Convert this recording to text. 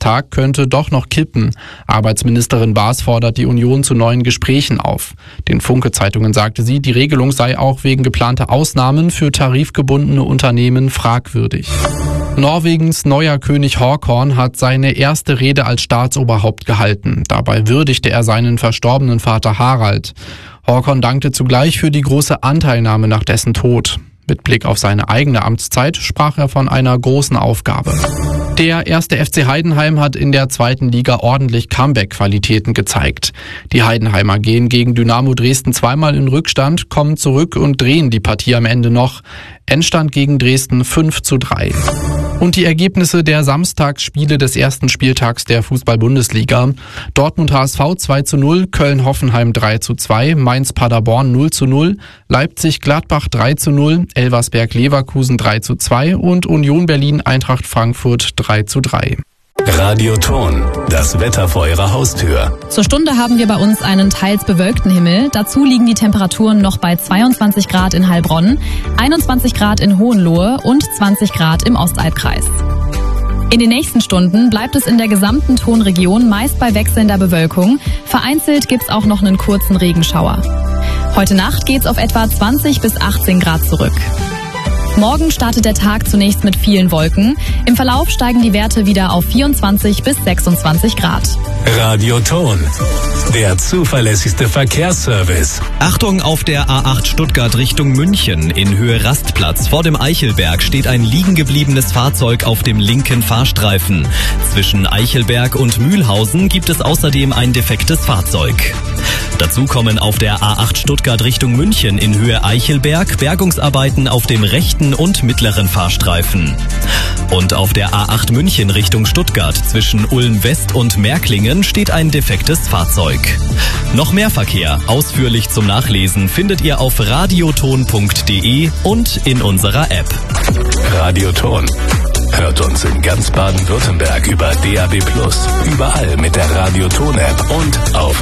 Tag könnte doch noch kippen. Arbeitsministerin Baas fordert die Union zu neuen Gesprächen auf. Den Funke-Zeitungen sagte sie, die Regelung sei auch wegen geplanter Ausnahmen für tarifgebundene Unternehmen fragwürdig. Norwegens neuer König Håkon hat seine erste Rede als Staatsoberhaupt gehalten. Dabei würdigte er seinen verstorbenen Vater Harald. Håkon dankte zugleich für die große Anteilnahme nach dessen Tod. Mit Blick auf seine eigene Amtszeit sprach er von einer großen Aufgabe. Der 1. FC Heidenheim hat in der 2. Liga ordentlich Comeback-Qualitäten gezeigt. Die Heidenheimer gehen gegen Dynamo Dresden zweimal in Rückstand, kommen zurück und drehen die Partie am Ende noch. Endstand gegen Dresden 5:3. Und die Ergebnisse der Samstagsspiele des ersten Spieltags der Fußball-Bundesliga. Dortmund HSV 2:0, Köln-Hoffenheim 3:2, Mainz-Paderborn 0:0, Leipzig-Gladbach 3:0, Elversberg-Leverkusen 3:2 und Union Berlin-Eintracht Frankfurt 3:3. Radioton, das Wetter vor Ihrer Haustür. Zur Stunde haben wir bei uns einen teils bewölkten Himmel. Dazu liegen die Temperaturen noch bei 22 Grad in Heilbronn, 21 Grad in Hohenlohe und 20 Grad im Ostalbkreis. In den nächsten Stunden bleibt es in der gesamten Tonregion meist bei wechselnder Bewölkung. Vereinzelt gibt's auch noch einen kurzen Regenschauer. Heute Nacht geht's auf etwa 20 bis 18 Grad zurück. Morgen startet der Tag zunächst mit vielen Wolken. Im Verlauf steigen die Werte wieder auf 24 bis 26 Grad. Radioton, der zuverlässigste Verkehrsservice. Achtung, auf der A8 Stuttgart Richtung München. In Höhe Rastplatz vor dem Eichelberg steht ein liegengebliebenes Fahrzeug auf dem linken Fahrstreifen. Zwischen Eichelberg und Mühlhausen gibt es außerdem ein defektes Fahrzeug. Dazu kommen auf der A8 Stuttgart Richtung München in Höhe Eichelberg Bergungsarbeiten auf dem rechten und mittleren Fahrstreifen. Und auf der A8 München Richtung Stuttgart zwischen Ulm West und Märklingen steht ein defektes Fahrzeug. Noch mehr Verkehr, ausführlich zum Nachlesen, findet ihr auf radioton.de und in unserer App. Radioton. Hört uns in ganz Baden-Württemberg über DAB+, überall mit der Radioton-App und auf